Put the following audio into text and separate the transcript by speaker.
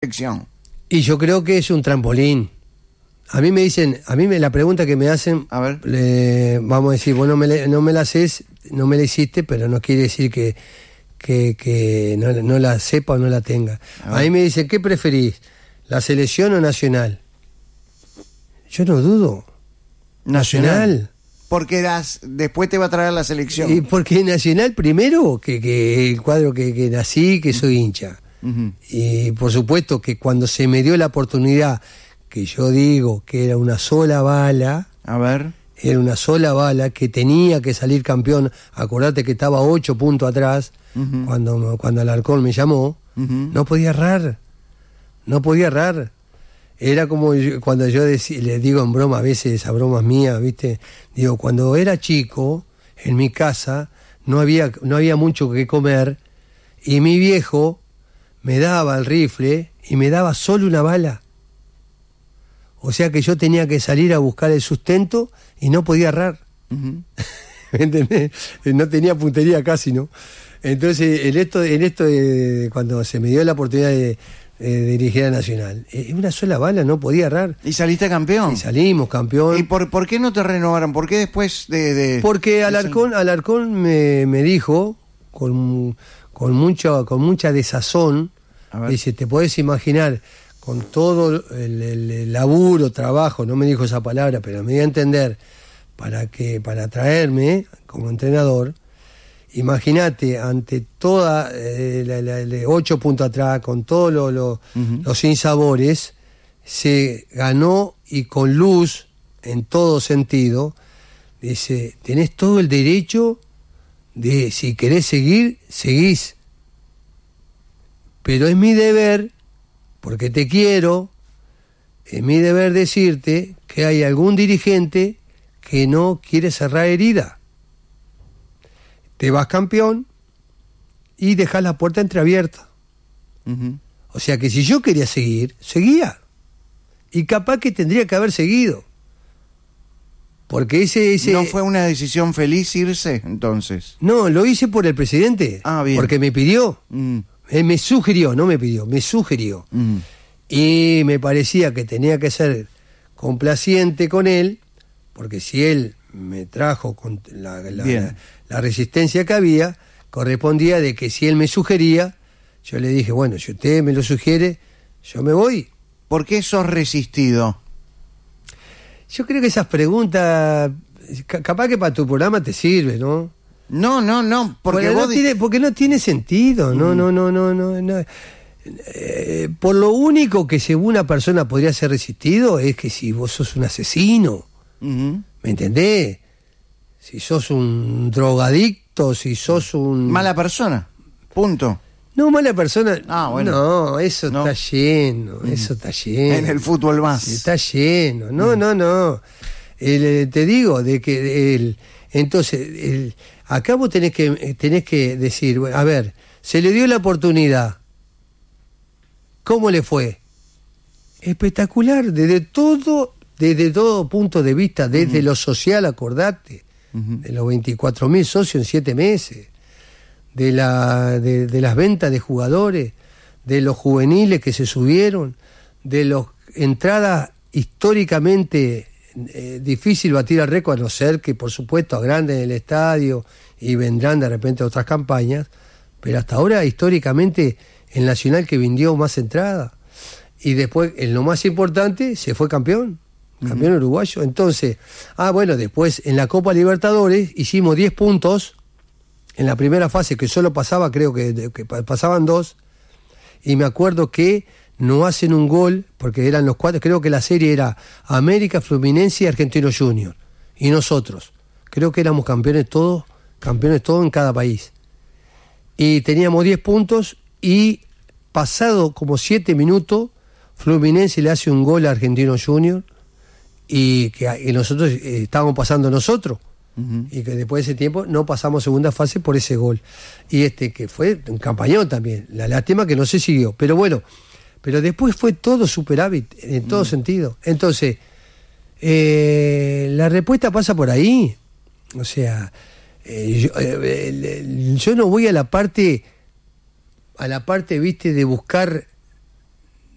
Speaker 1: selección?
Speaker 2: Y yo creo que es un trampolín. A mí me dicen, la pregunta que me hacen,
Speaker 1: A ver.
Speaker 2: vamos a decir, vos no me la haces, no me la hiciste, pero no quiere decir que no la sepa o no la tenga. A mí me dicen, ¿qué preferís? ¿La selección o Nacional? Yo no dudo. Nacional.
Speaker 1: Porque después te va a traer la selección.
Speaker 2: Y porque Nacional primero, que el cuadro que nací, que soy hincha.
Speaker 1: Uh-huh.
Speaker 2: Y por supuesto que cuando se me dio la oportunidad, que yo digo que era una sola bala,
Speaker 1: A ver.
Speaker 2: era una sola bala, que tenía que salir campeón. Acordate que estaba 8 puntos atrás,
Speaker 1: Uh-huh.
Speaker 2: cuando Alarcón me llamó.
Speaker 1: Uh-huh.
Speaker 2: No podía errar. Era como cuando yo le digo en broma, a veces a bromas mías, ¿viste? Digo, cuando era chico, en mi casa, no había mucho que comer, y mi viejo me daba el rifle y me daba solo una bala. O sea que yo tenía que salir a buscar el sustento y no podía errar.
Speaker 1: Uh-huh.
Speaker 2: ¿Me entendés? No tenía puntería casi, ¿no? Entonces, en esto cuando se me dio la oportunidad de dirigir a Nacional, una sola bala, no podía errar.
Speaker 1: ¿Y saliste campeón?
Speaker 2: Y salimos campeón.
Speaker 1: ¿Y por qué no te renovaron? ¿Por qué después de
Speaker 2: Porque Alarcón me dijo, con mucha desazón, dice, te podés imaginar, con todo el laburo, trabajo, no me dijo esa palabra, pero me dio a entender, para traerme como entrenador, imagínate, ante toda 8 puntos atrás, con todos
Speaker 1: Uh-huh.
Speaker 2: los sinsabores, se ganó, y con luz en todo sentido. Dice, tenés todo el derecho de, si querés seguir, seguís, pero es mi deber, porque te quiero, es mi deber decirte que hay algún dirigente que no quiere cerrar herida. Te vas campeón y dejas la puerta entreabierta.
Speaker 1: Uh-huh.
Speaker 2: O sea que si yo quería seguir, seguía. Y capaz que tendría que haber seguido. Porque ese...
Speaker 1: ¿No fue una decisión feliz irse, entonces?
Speaker 2: No, lo hice por el presidente.
Speaker 1: Ah, bien.
Speaker 2: Porque me pidió. Él me sugirió, no me pidió, me sugirió. Y me parecía que tenía que ser complaciente con él, porque si él me trajo con la resistencia que había, correspondía de que si él me sugería, yo le dije, bueno, si usted me lo sugiere, yo me voy.
Speaker 1: ¿Por qué sos resistido?
Speaker 2: Yo creo que esas preguntas, capaz que para tu programa te sirve, ¿no?
Speaker 1: No, porque vos...
Speaker 2: porque no tiene sentido, no. Por lo único que según una persona podría ser resistido es que si vos sos un asesino,
Speaker 1: Uh-huh.
Speaker 2: ¿me entendés? Si sos un drogadicto, si sos un...
Speaker 1: Mala persona, punto.
Speaker 2: No, mala persona.
Speaker 1: Ah, bueno.
Speaker 2: No, eso
Speaker 1: No.
Speaker 2: está lleno, eso está lleno.
Speaker 1: En el fútbol más.
Speaker 2: Está lleno, no. Te digo, de que entonces, acá vos tenés que decir, a ver, se le dio la oportunidad. ¿Cómo le fue? Espectacular, desde todo punto de vista, desde lo social, acordate, de los 24.000 socios en 7 meses, de las ventas de jugadores, de los juveniles que se subieron, de las entradas históricamente difícil batir al récord, a no ser que, por supuesto, agranden el estadio y vendrán de repente otras campañas, pero hasta ahora, históricamente, el Nacional que vendió más entradas. Y después, en lo más importante, se fue campeón uruguayo. Entonces, después en la Copa Libertadores hicimos 10 puntos en la primera fase, que solo pasaba, creo que pasaban 2, y me acuerdo que no hacen un gol, porque eran los 4, creo que la serie era América, Fluminense y Argentino Junior, y nosotros, creo que éramos campeones todos en cada país, y teníamos 10 puntos, y pasado como 7 minutos, Fluminense le hace un gol a Argentino Junior, y nosotros estábamos pasando nosotros, y que después de ese tiempo no pasamos segunda fase por ese gol, y que fue un campañón también, la lástima que no se siguió, pero bueno, pero después fue todo superávit en todo sentido. Entonces, la respuesta pasa por ahí. O sea, yo no voy a la parte, viste, de buscar